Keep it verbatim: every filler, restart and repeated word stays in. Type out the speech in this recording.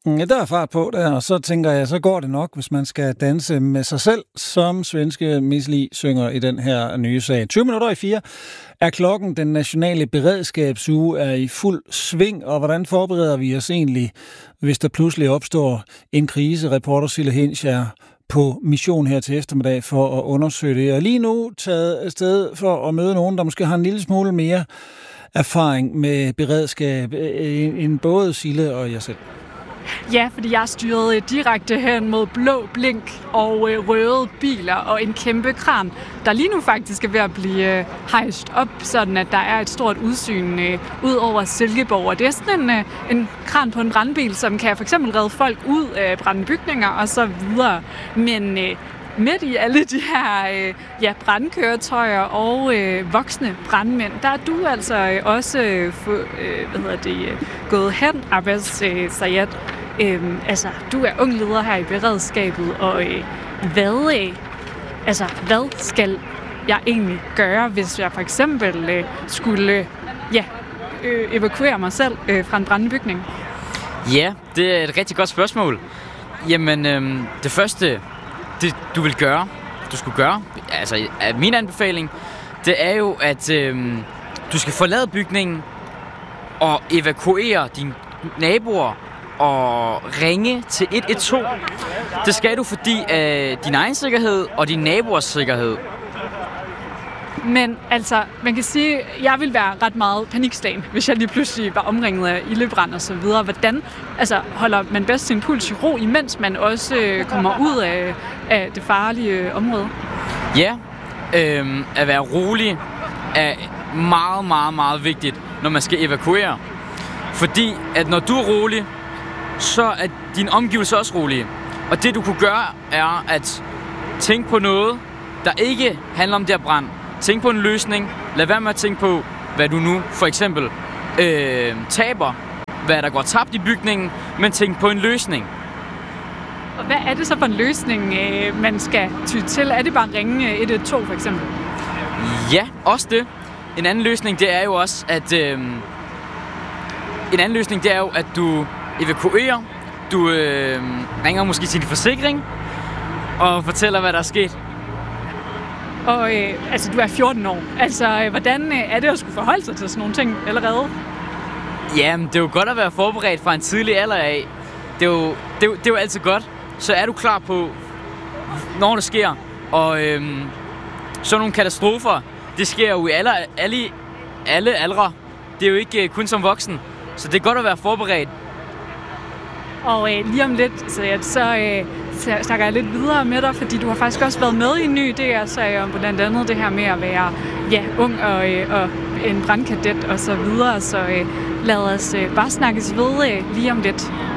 Ja, der er fart på der, og så tænker jeg, så går det nok, hvis man skal danse med sig selv, som svenske Miss Li synger i den her nye sag. tyve minutter i fire er klokken. Den nationale beredskabsuge er i fuld sving, og hvordan forbereder vi os egentlig, hvis der pludselig opstår en krise? Reporter Sille Hinch er på mission her til eftermiddag for at undersøge det. Og lige nu taget afsted for at møde nogen, der måske har en lille smule mere erfaring med beredskab end både Sille og jeg selv. Ja, fordi jeg styrede direkte hen mod blå blink og øh, røde biler og en kæmpe kran, der lige nu faktisk er ved at blive øh, hejst op, sådan at der er et stort udsyn øh, ud over Silkeborg. Og det er sådan en, øh, en kran på en brandbil, som kan for eksempel redde folk ud af brændende bygninger og så videre. Men øh, midt i alle de her øh, ja, brandkøretøjer og øh, voksne brandmænd, der er du altså øh, også øh, få, øh, hvad hedder det, øh, gået hen, Abbas øh, Sayed. Øhm, altså, du er ung leder her i beredskabet, og øh, hvad, øh, altså, hvad skal jeg egentlig gøre, hvis jeg for eksempel øh, skulle øh, ja, øh, evakuere mig selv øh, fra en brændende bygning? Ja, det er et rigtig godt spørgsmål. Jamen, øh, det første, det du vil gøre, du skulle gøre, altså min anbefaling, det er jo, at øh, du skal forlade bygningen og evakuere dine naboer og ringe til et et to. Det skal du, fordi af din egen sikkerhed og din naboers sikkerhed. Men altså, man kan sige, at jeg vil være ret meget panikslagen, hvis jeg lige pludselig var omringet af ildebrand og så videre. Hvordan altså, holder man bedst sin puls i ro, imens man også øh, kommer ud af, af det farlige område? Ja, øh, at være rolig er meget, meget, meget vigtigt, når man skal evakuere. Fordi at når du er rolig, så er dine omgivelser også rolige. Og det du kunne gøre, er at tænke på noget, der ikke handler om det her brand. Tænk på en løsning. Lad være med at tænke på, hvad du nu for eksempel øh, taber. Hvad der går tabt i bygningen, men tænk på en løsning. Og hvad er det så for en løsning, øh, man skal ty til? Er det bare at ringe et et to for eksempel? Ja, også det. En anden løsning, det er jo også, at øh, en anden løsning, det er jo, at du evakuerer. Du øh, ringer måske til din forsikring og fortæller, hvad der er sket. Og øh, altså, du er fjorten år. Altså, øh, hvordan øh, er det at skulle forholde sig til sådan nogle ting allerede? Jamen, det er jo godt at være forberedt fra en tidlig alder af. Det er jo, det er jo, det er jo altid godt. Så er du klar på, når det sker. Og øh, sådan nogle katastrofer, det sker jo i alle, alle, alle aldre. Det er jo ikke øh, kun som voksen. Så det er godt at være forberedt. Og øh, lige om lidt, så, ja, så, øh, så snakker jeg lidt videre med dig, fordi du har faktisk også været med i en ny D R-serie om blandt andet det her med at være ja, ung og, øh, og en brandkadet og så videre. Så øh, lad os øh, bare snakkes ved øh, lige om lidt.